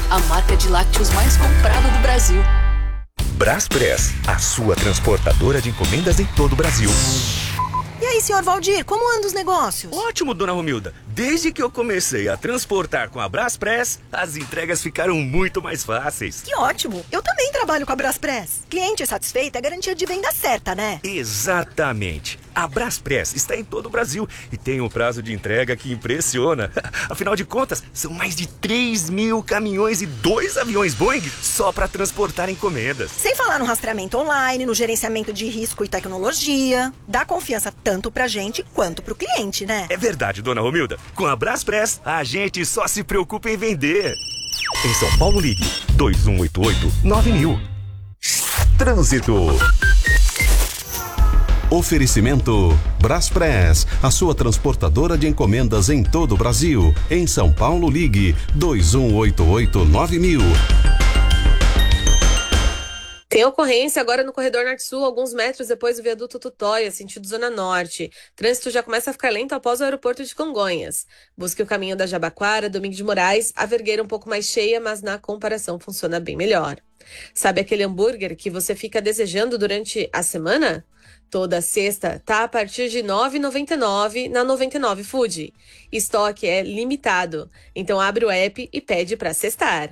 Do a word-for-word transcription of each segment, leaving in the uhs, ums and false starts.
a marca de lácteos mais comprada do Brasil. Braspress, a sua transportadora de encomendas em todo o Brasil. E aí, senhor Valdir, como andam os negócios? Ótimo, dona Romilda. Desde que eu comecei a transportar com a Braspress, as entregas ficaram muito mais fáceis. Que ótimo! Eu também trabalho com a Braspress. Cliente satisfeito é garantia de venda certa, né? Exatamente. A Braspress está em todo o Brasil e tem um prazo de entrega que impressiona. Afinal de contas, são mais de três mil caminhões e dois aviões Boeing só para transportar encomendas. Sem falar no rastreamento online, no gerenciamento de risco e tecnologia. Dá confiança tanto pra gente quanto pro cliente, né? É verdade, dona Romilda. Com a Braspress, a gente só se preocupa em vender. Em São Paulo, ligue dois um oito oito nove mil. Trânsito. Oferecimento Braspress, a sua transportadora de encomendas em todo o Brasil. Em São Paulo, ligue dois um oito oito nove mil. Tem ocorrência agora no corredor norte-sul, alguns metros depois do viaduto Tutóia, sentido zona norte. Trânsito já começa a ficar lento após o aeroporto de Congonhas. Busque o caminho da Jabaquara, Domingos de Moraes, a Vergueira um pouco mais cheia, mas na comparação funciona bem melhor. Sabe aquele hambúrguer que você fica desejando durante a semana? Toda sexta tá a partir de nove reais e noventa e nove centavos na noventa e nove Food. Estoque é limitado, então abre o app e pede para sextar.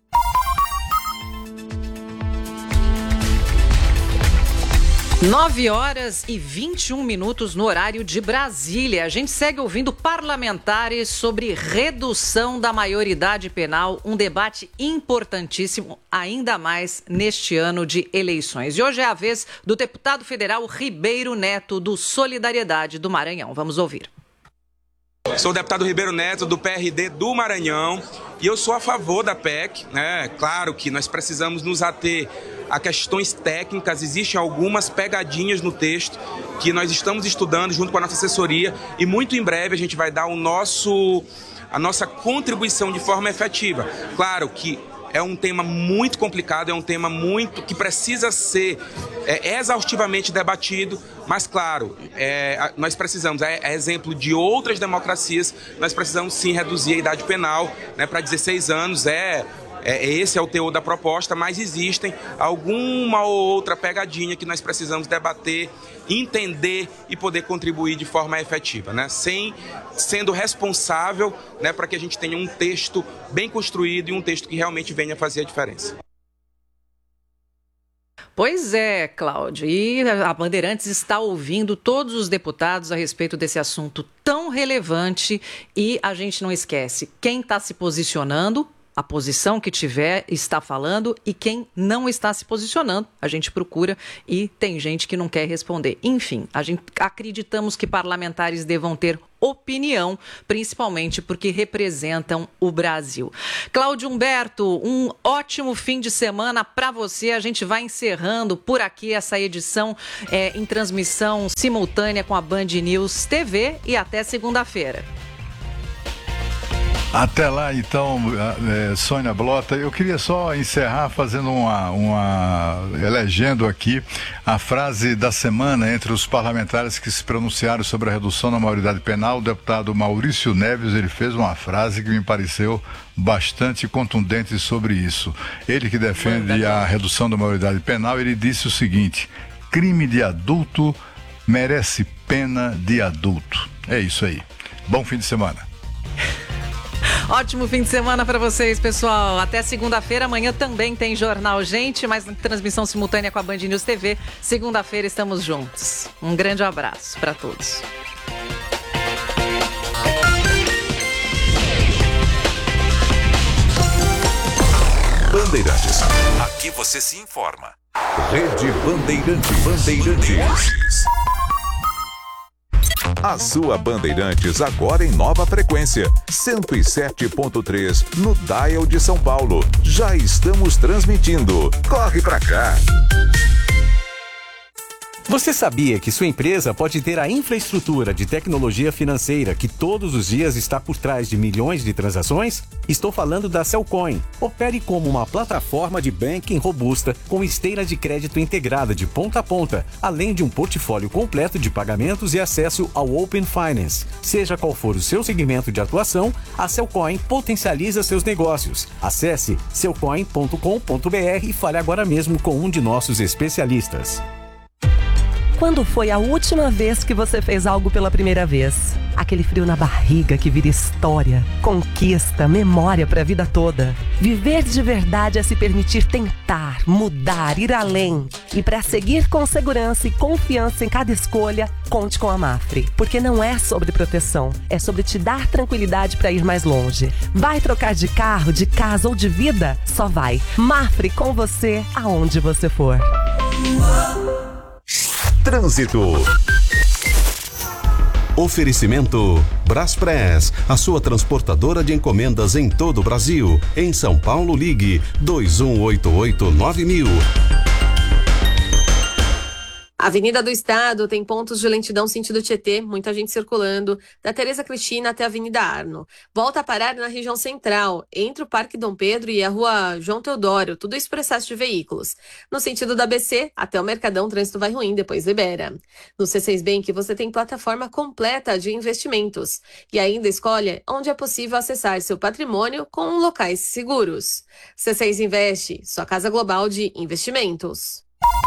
nove horas e vinte e um minutos no horário de Brasília. A gente segue ouvindo parlamentares sobre redução da maioridade penal, um debate importantíssimo, ainda mais neste ano de eleições. E hoje é a vez do deputado federal Ribeiro Neto, do Solidariedade do Maranhão. Vamos ouvir. Sou o deputado Ribeiro Neto, do P R D do Maranhão, e eu sou a favor da P E C, né? Claro que nós precisamos nos ater a questões técnicas, existem algumas pegadinhas no texto que nós estamos estudando junto com a nossa assessoria, e muito em breve a gente vai dar o nosso, a nossa contribuição de forma efetiva. Claro que é um tema muito complicado, é um tema muito que precisa ser é, exaustivamente debatido, mas claro, é, nós precisamos, é, é exemplo de outras democracias, nós precisamos sim reduzir a idade penal, né, para dezesseis anos, é, é, esse é o teor da proposta, mas existem alguma ou outra pegadinha que nós precisamos debater, entender e poder contribuir de forma efetiva, né? Sem, sendo responsável, né, para que a gente tenha um texto bem construído e um texto que realmente venha fazer a diferença. Pois é, Cláudio, e a Bandeirantes está ouvindo todos os deputados a respeito desse assunto tão relevante, e a gente não esquece quem está se posicionando, a posição que tiver está falando, e quem não está se posicionando, a gente procura, e tem gente que não quer responder. Enfim, a gente acreditamos que parlamentares devam ter opinião, principalmente porque representam o Brasil. Cláudio Humberto, um ótimo fim de semana para você. A gente vai encerrando por aqui essa edição é, em transmissão simultânea com a Band News T V, e até segunda-feira. Até lá, então, é, Sônia Blota. Eu queria só encerrar fazendo uma, uma... elegendo aqui a frase da semana entre os parlamentares que se pronunciaram sobre a redução da maioridade penal. O deputado Maurício Neves, ele fez uma frase que me pareceu bastante contundente sobre isso. Ele que defende a redução da maioridade penal, ele disse o seguinte: crime de adulto merece pena de adulto. É isso aí. Bom fim de semana. Ótimo fim de semana para vocês, pessoal. Até segunda-feira. Amanhã também tem Jornal Gente, mas transmissão simultânea com a Band News T V. Segunda-feira estamos juntos. Um grande abraço para todos. Bandeirantes. Aqui você se informa. Rede Bandeirantes. Bandeirantes. A sua Bandeirantes agora em nova frequência, cento e sete ponto três no dial de São Paulo. Já estamos transmitindo. Corre pra cá! Você sabia que sua empresa pode ter a infraestrutura de tecnologia financeira que todos os dias está por trás de milhões de transações? Estou falando da Cellcoin. Opere como uma plataforma de banking robusta com esteira de crédito integrada de ponta a ponta, além de um portfólio completo de pagamentos e acesso ao Open Finance. Seja qual for o seu segmento de atuação, a Cellcoin potencializa seus negócios. Acesse cellcoin ponto com ponto br e fale agora mesmo com um de nossos especialistas. Quando foi a última vez que você fez algo pela primeira vez? Aquele frio na barriga que vira história, conquista, memória para a vida toda. Viver de verdade é se permitir tentar, mudar, ir além. E para seguir com segurança e confiança em cada escolha, conte com a Mafre. Porque não é sobre proteção, é sobre te dar tranquilidade para ir mais longe. Vai trocar de carro, de casa ou de vida? Só vai. Mafre com você, aonde você for. Trânsito. Oferecimento Braspress, a sua transportadora de encomendas em todo o Brasil. Em São Paulo, ligue dois um oito oito nove mil. Avenida do Estado tem pontos de lentidão sentido Tietê, muita gente circulando, da Tereza Cristina até a Avenida Arno. Volta a parar na região central, entre o Parque Dom Pedro e a Rua João Teodoro, tudo isso por excesso de veículos. No sentido da A B C, até o Mercadão, o trânsito vai ruim, depois libera. No C seis Bank você tem plataforma completa de investimentos e ainda escolhe onde é possível acessar seu patrimônio com locais seguros. C seis Investe, sua casa global de investimentos.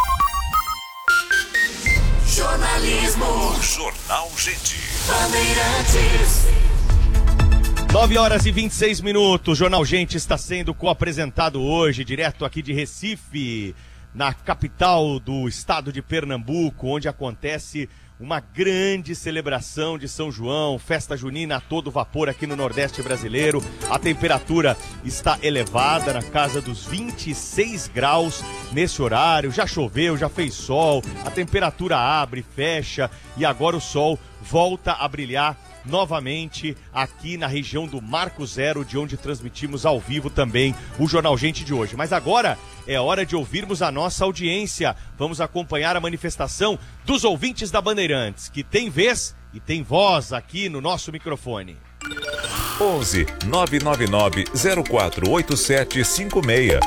Jornalismo. Jornal Gente. Bandeirantes. nove horas e vinte e seis minutos. Jornal Gente está sendo co-apresentado hoje, direto aqui de Recife, na capital do estado de Pernambuco, onde acontece uma grande celebração de São João, festa junina a todo vapor aqui no Nordeste brasileiro. A temperatura está elevada, na casa dos vinte e seis graus nesse horário. Já choveu, já fez sol, a temperatura abre, fecha e agora o sol volta a brilhar novamente aqui na região do Marco Zero, de onde transmitimos ao vivo também o Jornal Gente de hoje. Mas agora é hora de ouvirmos a nossa audiência. Vamos acompanhar a manifestação dos ouvintes da Bandeirantes, que tem vez e tem voz aqui no nosso microfone. onze nove nove nove zero quatro oito sete cinco seis.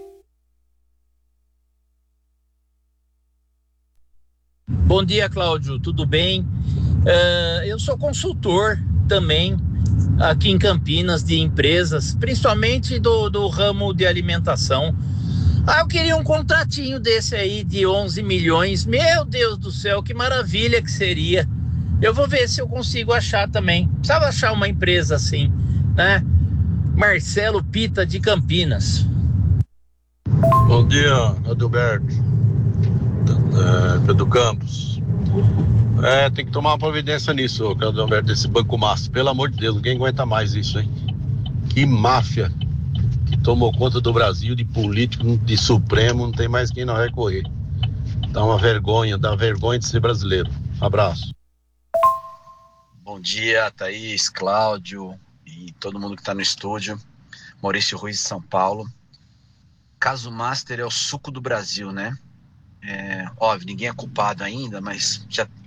Bom dia, Cláudio, tudo bem? Uh, eu sou consultor também aqui em Campinas de empresas, principalmente do, do ramo de alimentação. Ah, eu queria um contratinho desse aí de onze milhões. Meu Deus do céu, que maravilha que seria. Eu vou ver se eu consigo achar também. Precisava achar uma empresa assim, né? Marcelo Pita de Campinas. Bom dia, Adalberto. É, Pedro Campos. É, tem que tomar uma providência nisso, Adalberto, desse Banco Master. Pelo amor de Deus, ninguém aguenta mais isso, hein? Que máfia que tomou conta do Brasil, de político, de Supremo, não tem mais quem não recorrer. Dá uma vergonha, dá vergonha de ser brasileiro. Abraço. Bom dia, Thaís, Cláudio e todo mundo que está no estúdio. Maurício Ruiz de São Paulo. Caso Master é o suco do Brasil, né? É, óbvio, ninguém é culpado ainda, mas já